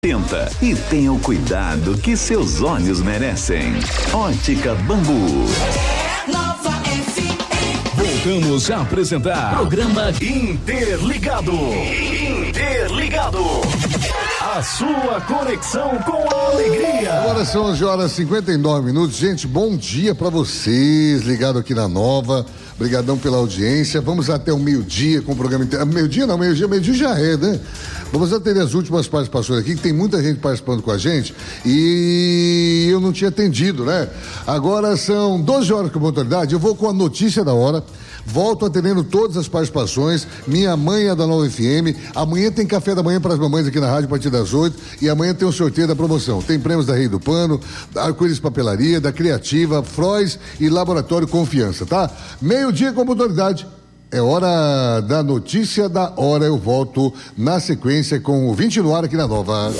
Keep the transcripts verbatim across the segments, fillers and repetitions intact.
Tenta e tenha o cuidado que seus olhos merecem. Ótica Bangu. Nova F M. Voltamos a apresentar Programa Interligado. Interligado. A sua conexão com a alegria. Agora são onze horas e cinquenta e nove minutos. Gente, bom dia pra vocês, ligado aqui na Nova. Obrigadão pela audiência. Vamos até o meio-dia com o programa inteiro. Meio-dia não, meio-dia, meio-dia já é, né? Vamos atender as últimas participações aqui, que tem muita gente participando com a gente e eu não tinha atendido, né? Agora são doze horas com a oportunidade, eu vou com a notícia da hora, volto atendendo todas as participações, minha mãe é da Nova F M, amanhã tem café da manhã para as mamães aqui na rádio a partir das oito e amanhã tem um sorteio da promoção, tem prêmios da Rei do Pano, da Arco-Íris Papelaria, da Criativa, Frois e Laboratório Confiança, tá? Meio-dia com a oportunidade. É hora da notícia da hora. Eu volto na sequência com o vinte no ar aqui na Nova.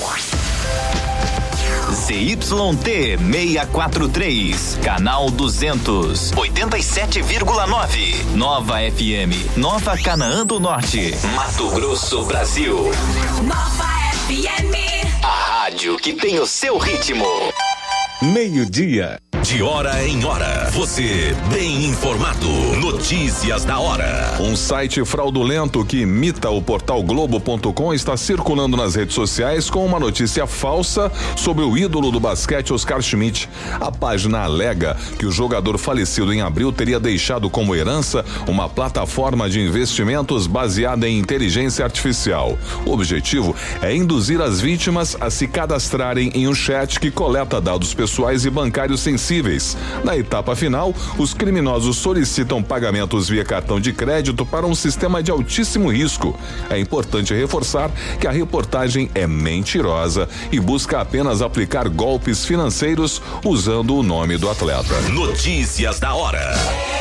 Z Y T seiscentos e quarenta e três, canal duzentos, oitenta e sete vírgula nove, Nova F M, Nova Canaã do Norte, Mato Grosso, Brasil. Nova F M. A rádio que tem o seu ritmo. Meio-dia. De hora em hora, você bem informado. Notícias da hora. Um site fraudulento que imita o portal Globo ponto com está circulando nas redes sociais com uma notícia falsa sobre o ídolo do basquete Oscar Schmidt. A página alega que o jogador falecido em abril teria deixado como herança uma plataforma de investimentos baseada em inteligência artificial. O objetivo é induzir as vítimas a se cadastrarem em um chat que coleta dados pessoais e bancários sensíveis. Na etapa final, os criminosos solicitam pagamentos via cartão de crédito para um sistema de altíssimo risco. É importante reforçar que a reportagem é mentirosa e busca apenas aplicar golpes financeiros usando o nome do atleta. Notícias da hora.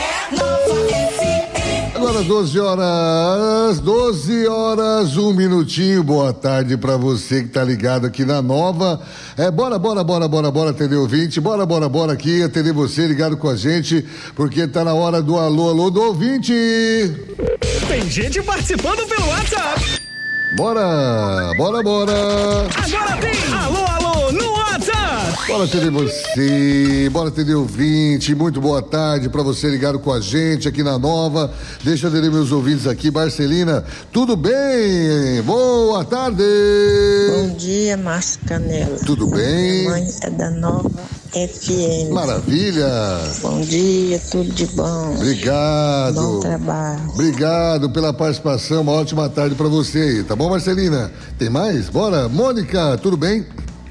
Agora doze horas, doze horas, um minutinho, boa tarde pra você que tá ligado aqui na Nova. É, bora, bora, bora, bora, bora atender o ouvinte, bora, bora, bora aqui atender você ligado com a gente, porque tá na hora do alô, alô do ouvinte. Tem gente participando pelo WhatsApp. Bora, bora, bora. Agora tem alô, alô no WhatsApp. Bora atender você, bora atender o ouvinte, muito boa tarde pra você ligado com a gente aqui na Nova. Deixa eu atender meus ouvintes aqui, Marcelina, tudo bem? Boa tarde. Bom dia, Márcio Canela. Tudo bem? Minha mãe é da Nova F M. Maravilha. Bom dia, tudo de bom. Obrigado. Bom trabalho. Obrigado pela participação, uma ótima tarde pra você aí, tá bom, Marcelina? Tem mais? Bora. Mônica, tudo bem?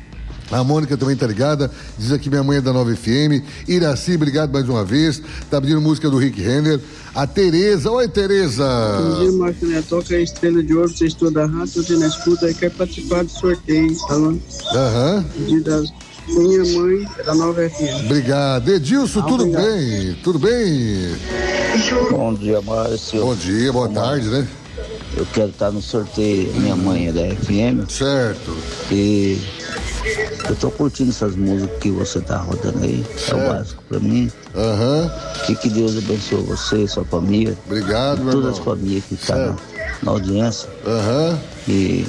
A Mônica também tá ligada, diz aqui minha mãe é da Nova F M. Iraci, obrigado mais uma vez, tá pedindo música do Rick Renner. A Tereza, oi Tereza. Bom dia, Márcio, né? Toca a Estrela de Ouro, você estuda rádio, você na escuta e quer participar do sorteio, tá bom? Aham. Uhum. Das minha mãe é da Nova F M. Obrigado. Edilson, ah, tudo obrigado. bem? Tudo bem? Bom dia, Márcio. Bom dia, boa Bom, tarde, né? Eu quero estar no sorteio, minha mãe é da F M. Certo. E eu tô curtindo essas músicas que você tá rodando aí, certo. É o básico pra mim. Aham. Uhum. Que que Deus abençoe você, sua família. Obrigado, meu todas irmão. as famílias que estão na, na audiência. Aham. Uhum. E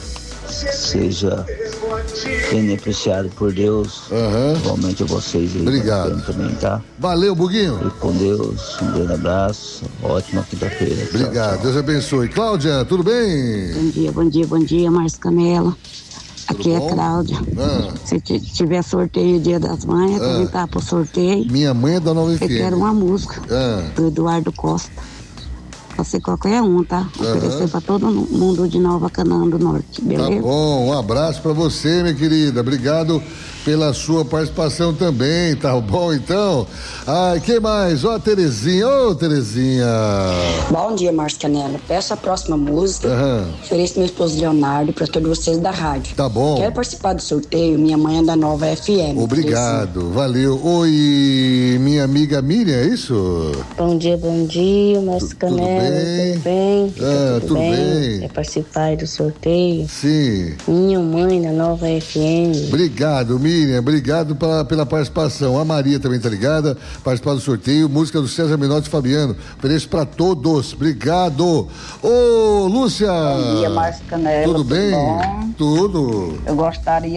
seja beneficiado por Deus. Uhum. Igualmente a vocês aí. Obrigado. Também, tá? Valeu, Buguinho. E com Deus, um grande abraço. Ótima quinta-feira. Obrigado, tchau, tchau. Deus abençoe. Cláudia, tudo bem? Bom dia, bom dia, bom dia, Márcio Canela. Aqui é a Cláudia. Ah. Se tiver sorteio dia das mães, aproveitar ah. pro sorteio. Minha mãe é da Nova F M. Eu quero uma música ah. do Eduardo Costa. Pode ser qualquer um, tá? Oferecer pra todo mundo de Nova Canaã do Norte, beleza? Tá bom, um abraço pra você, minha querida. Obrigado pela sua participação também, tá bom então? Ai, quem mais? Ó, a Terezinha, ô Terezinha. Bom dia, Márcio Canela. Peço a próxima música. Uhum. Ofereço meu esposo Leonardo pra todos vocês da rádio. Tá bom. Quero participar do sorteio, minha mãe é da Nova F M. Obrigado, Terezinha. Valeu. Oi, minha amiga Miriam, é isso? Bom dia, bom dia, Márcio Canela. Tudo bem? Ah, tudo, tudo bem? bem? Quer participar do sorteio? Sim. Minha mãe da Nova F M. Obrigado, Miriam, obrigado pela, pela participação. A Maria também tá ligada, participar do sorteio, música do César Menotti e Fabiano. Ofereço pra todos. Obrigado. Ô, Lúcia. Bom dia, Márcio Canela. Tudo bem? Bom? Tudo. Eu gostaria